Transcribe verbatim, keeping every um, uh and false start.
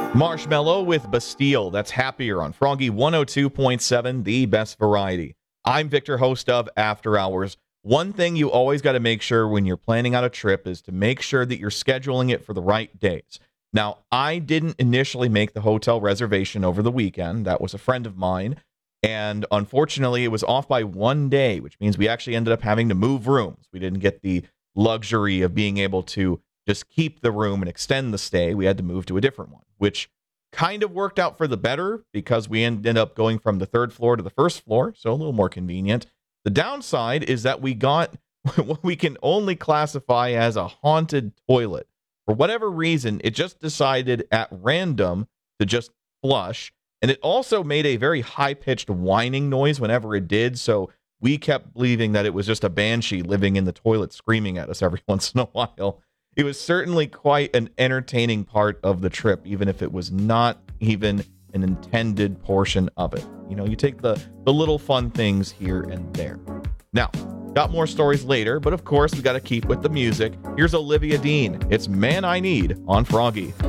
Marshmello with Bastille. That's Happier on Froggy one oh two point seven, the best variety. I'm Victor, host of After Hours. One thing you always got to make sure when you're planning out a trip is to make sure that you're scheduling it for the right days. Now, I didn't initially make the hotel reservation over the weekend. That was a friend of mine. And unfortunately, it was off by one day, which means we actually ended up having to move rooms. We didn't get the luxury of being able to just keep the room and extend the stay. We had to move to a different one, which kind of worked out for the better because we ended up going from the third floor to the first floor, so a little more convenient. The downside is that we got what we can only classify as a haunted toilet. For whatever reason, it just decided at random to just flush, and it also made a very high-pitched whining noise whenever it did, so we kept believing that it was just a banshee living in the toilet screaming at us every once in a while. It was certainly quite an entertaining part of the trip, even if it was not even an intended portion of it. You know, you take the, the little fun things here and there. Now, got more stories later, but of course, we got to keep with the music. Here's Olivia Dean. It's Man I Need on Froggy.